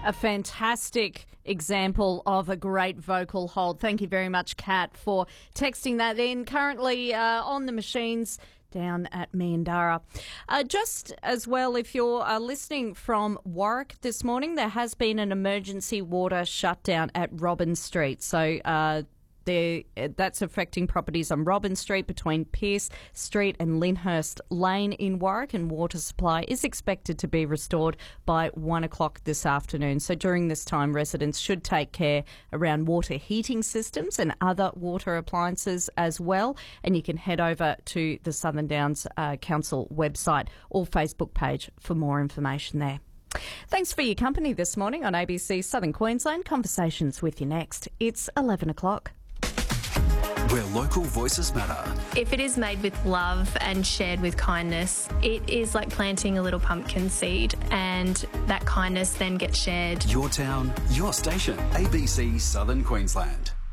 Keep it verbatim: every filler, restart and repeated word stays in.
A fantastic example of a great vocal hold. Thank you very much, Kat, for texting that in. Currently uh, on the machines down at Meandarra. Uh, just as well, if you're uh, listening from Warwick this morning, there has been an emergency water shutdown at Robin Street. So uh, there, that's affecting properties on Robin Street between Pearce Street and Lyndhurst Lane in Warwick, and water supply is expected to be restored by one o'clock this afternoon. So during this time, residents should take care around water heating systems and other water appliances as well. And you can head over to the Southern Downs uh, Council website or Facebook page for more information there. Thanks for your company this morning on A B C Southern Queensland. Conversations with you next. It's eleven o'clock. Where local voices matter. If it is made with love and shared with kindness, it is like planting a little pumpkin seed, and that kindness then gets shared. Your town, your station. A B C Southern Queensland.